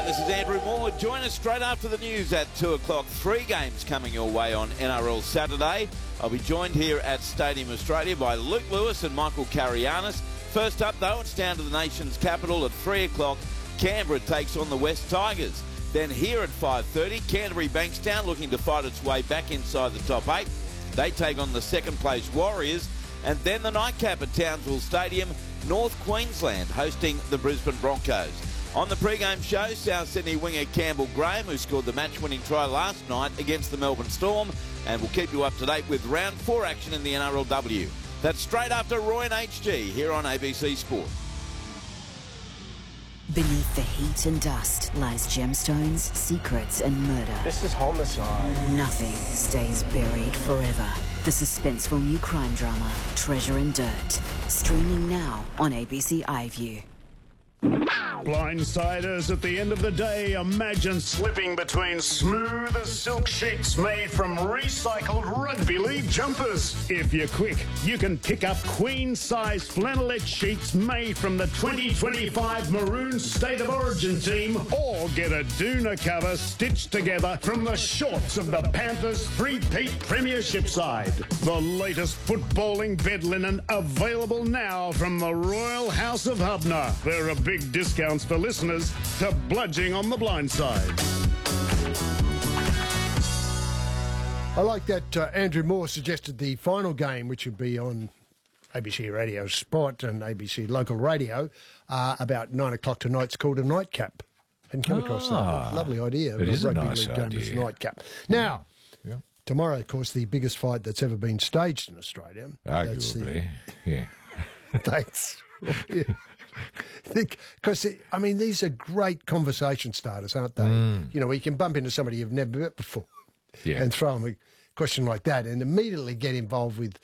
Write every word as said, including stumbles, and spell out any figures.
Hi, this is Andrew Moore. Join us straight after the news at two o'clock. Three games coming your way on N R L Saturday. I'll be joined here at Stadium Australia by Luke Lewis and Michael Carianis. First up, though, it's down to the nation's capital at three o'clock. Canberra takes on the West Tigers. Then here at five thirty, Canterbury Bankstown looking to fight its way back inside the top eight. They take on the second-place Warriors. And then the nightcap at Townsville Stadium, North Queensland hosting the Brisbane Broncos. On the pre-game show, South Sydney winger Campbell Graham, who scored the match-winning try last night against the Melbourne Storm, and we'll keep you up to date with round four action in the N R L W. That's straight after Roy and H G here on A B C Sport. Beneath the heat and dust lies gemstones, secrets and murder. This is homicide. Nothing stays buried forever. The suspenseful new crime drama, Treasure and Dirt. Streaming now on A B C iView. Blindsiders at the end of the day, imagine slipping between smooth as silk sheets made from recycled rugby league jumpers. If you're quick, you can pick up queen-size flannelette sheets made from the twenty twenty-five Maroon State of Origin team, or get a doona cover stitched together from the shorts of the Panthers' three-peat premiership side. The latest footballing bed linen available now from the Royal House of Hubner. There are big discounts for listeners to Bludging on the Blind Side. I like that uh, Andrew Moore suggested the final game, which would be on A B C Radio Sport and A B C Local Radio, uh, about nine o'clock tonight's called a nightcap. Hadn't come across Ah, that. Lovely idea. it is a rugby nice league game as idea. nightcap. Now, Yeah. tomorrow, of course, the biggest fight that's ever been staged in Australia. That's the- Arguably, yeah. Thanks. Because, I mean, these are great conversation starters, aren't they? Mm. You know, you can bump into somebody you've never met before Yeah. and throw them a question like that and immediately get involved with